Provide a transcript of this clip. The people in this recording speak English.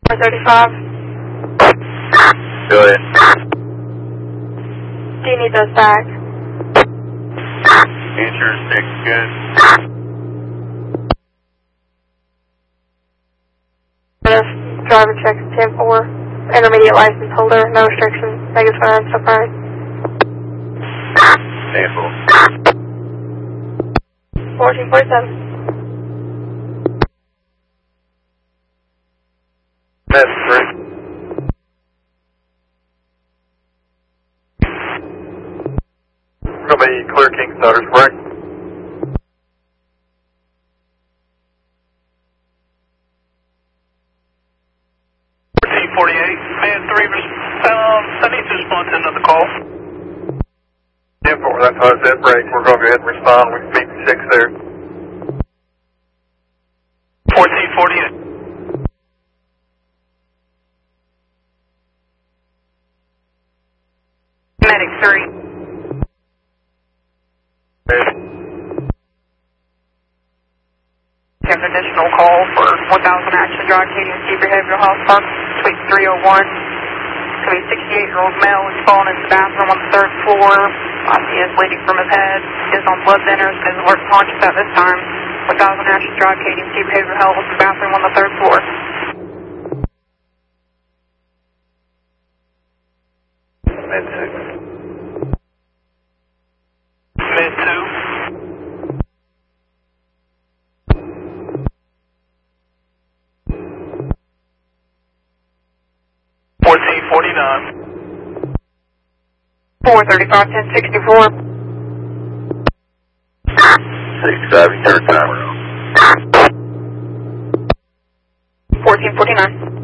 435. Go ahead. Do you need those back? Answer 6, good. Driver check 10-4. Intermediate license holder, no restrictions. Negative fine, so fine. 10-4. 1447. That's 3. Gonna be clear King Starter Spring. Man 3, I need to respond to another call. 10-4, that's how I said break. We're gonna go ahead and respond. We can beat 6 there. 1448. Medic 3. You have an additional call for 1000 Action Drive, KDMC Behavioral Health Park, Suite 301. Could be a 68-year-old male who's fallen into the bathroom on the 3rd floor. He is bleeding from his head, is on blood thinners, and is alert conscious at this time. 1000 Action Drive, KDMC Behavioral Health, the bathroom on the 3rd floor. Mid 6. Mid 2. $14.49. 435, 1064. 6, driving your timer on. 1449.